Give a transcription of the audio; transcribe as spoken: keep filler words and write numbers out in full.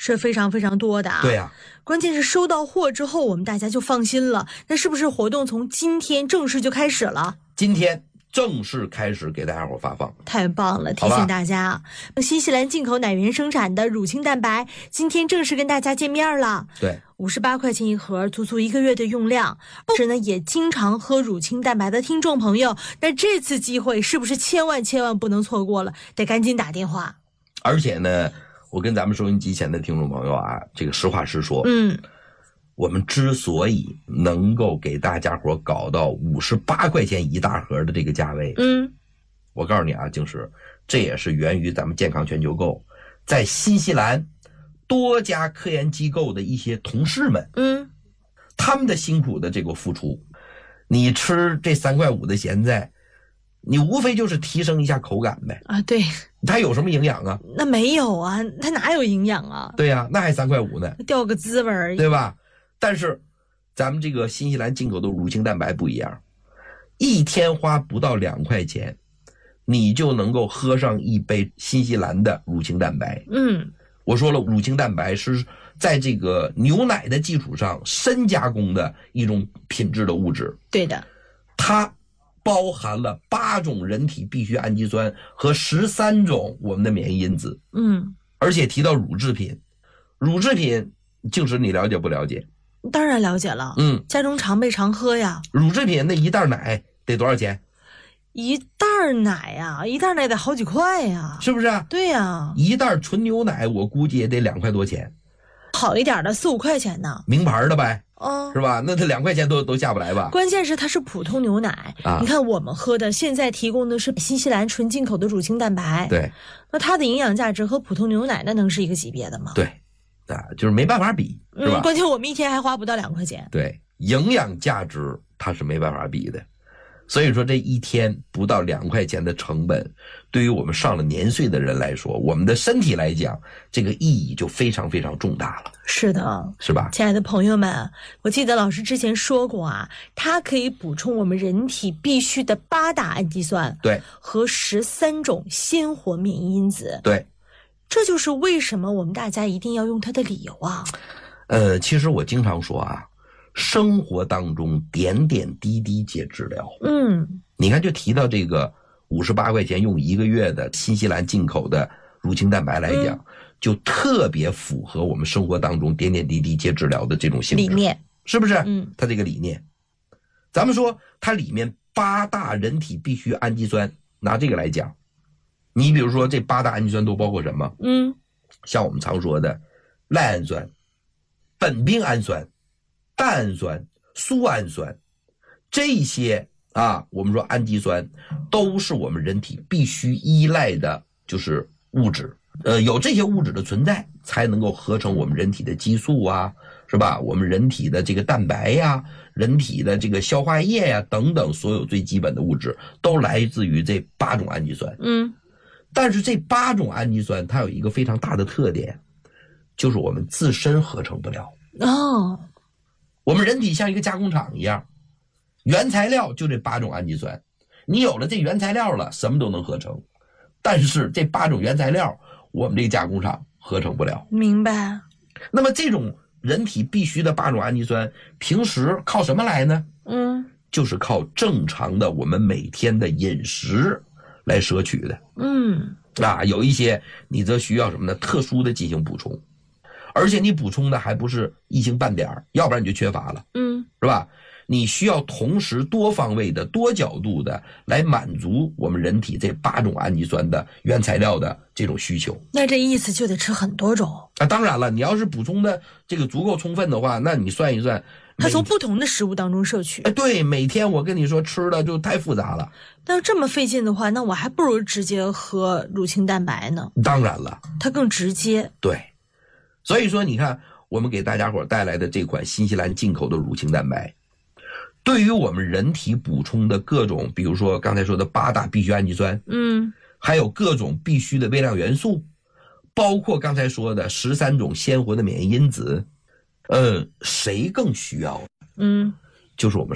是非常非常多的啊。 对呀、啊， 关键是收到货之后，我们大家就放心了。那是不是活动从今天正式就开始了？ 今天正式开始给大家伙发放。 太棒了！提醒大家，新西兰进口奶源生产的乳清蛋白今天正式跟大家见面了。 对， 五十八块钱一盒，足足一个月的用量。同时呢，也经常喝乳清蛋白的听众朋友，那这次机会是不是千万千万不能错过了？得赶紧打电话。 而且呢，我跟咱们收音机前的听众朋友啊，这个实话实说， 嗯。 我们之所以能够给大家伙搞到五十八块钱一大盒的这个价位， 嗯， 我告诉你啊，静石，这也是源于咱们健康全球购在新西兰多家科研机构的一些同事们， 嗯， 他们的辛苦的这个付出。你吃这三块五的咸菜，你无非就是提升一下口感呗。 啊，对， 它有什么营养啊？ 那没有啊，它哪有营养啊？ 对呀、啊，那还三块五呢， 掉个滋味而已， 对吧？但是咱们这个新西兰进口的乳清蛋白不一样，一天花不到两块钱，你就能够喝上一杯新西兰的乳清蛋白。 嗯， 我说了，乳清蛋白是在这个牛奶的基础上深加工的一种品质的物质。 对的， 它包含了八种人体必需氨基酸和十三种我们的免疫因子。 嗯， 而且提到乳制品，乳制品就是你了解不了解？ 当然了解了， 嗯， 家中常备常喝呀。 乳制品那一袋奶得多少钱？ 一袋奶呀、啊，一袋奶得好几块呀， 是不是啊？ 对呀、啊， 一袋纯牛奶我估计也得两块多钱， 好一点的四五块钱呢， 名牌的呗， 哦， 是吧？那它两块钱都都下不来吧？ 关键是它是普通牛奶啊，你看我们喝的现在提供的是新西兰纯进口的乳清蛋白， 对， 那它的营养价值和普通牛奶那能是一个级别的吗？ 对。啊，就是没办法比，是吧？ 嗯，关键我们一天还花不到两块钱。 对，营养价值它是没办法比的，所以说这一天不到两块钱的成本，对于我们上了年岁的人来说，我们的身体来讲，这个意义就非常非常重大了。 是的， 是吧？ 亲爱的朋友们，我记得老师之前说过啊，它可以补充我们人体必需的八大氨基酸， 对， 和十三种鲜活免疫因子， 对。 这就是为什么我们大家一定要用它的理由啊。 呃，其实我经常说啊，生活当中点点滴滴皆治疗。 嗯， 你看，就提到这个五十八块钱用一个月的新西兰进口的乳清蛋白来讲，嗯、就特别符合我们生活当中点点滴滴皆治疗的这种性质理念， 是不是？ 嗯， 它这个理念，咱们说它里面八大人体必需氨基酸，拿这个来讲。你比如说这八大氨基酸都包括什么？ 嗯， 像我们常说的赖氨酸、苯并氨酸、蛋氨酸、苏氨酸，这些啊，我们说氨基酸都是我们人体必须依赖的，就是物质。呃，有这些物质的存在，才能够合成我们人体的激素啊，是吧？我们人体的这个蛋白呀、人体的这个消化液呀等等，所有最基本的物质都来自于这八种氨基酸。 嗯。 但是这八种氨基酸它有一个非常大的特点，就是我们自身合成不了。 哦， 我们人体像一个加工厂一样，原材料就这八种氨基酸，你有了这原材料了，什么都能合成。但是这八种原材料，我们这个加工厂合成不了。 明白。 那么这种人体必须的八种氨基酸，平时靠什么来呢？ 嗯， 就是靠正常的我们每天的饮食来摄取的。 嗯， 啊，有一些你则需要什么呢？特殊的进行补充，而且你补充的还不是一星半点，要不然你就缺乏了。 嗯， 是吧？你需要同时多方位的、多角度的来满足我们人体这八种氨基酸的原材料的这种需求。 那这意思就得吃很多种啊！当然了，你要是补充的这个足够充分的话，那你算一算。 它从不同的食物当中摄取。 哎，对，每天我跟你说吃的就太复杂了。 那要这么费劲的话，那我还不如直接喝乳清蛋白呢。 当然了， 它更直接。 对，所以说你看，我们给大家伙带来的这款新西兰进口的乳清蛋白，对于我们人体补充的各种，比如说刚才说的八大必需氨基酸， 嗯， 还有各种必需的微量元素，包括刚才说的十三种鲜活的免疫因子。呃，谁更需要？ 嗯， 就是我们